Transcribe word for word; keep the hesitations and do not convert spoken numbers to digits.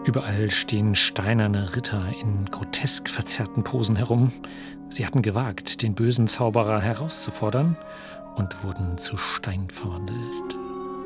Überall stehen steinerne Ritter in grotesk verzerrten Posen herum. Sie hatten gewagt, den bösen Zauberer herauszufordern und wurden zu Stein verwandelt.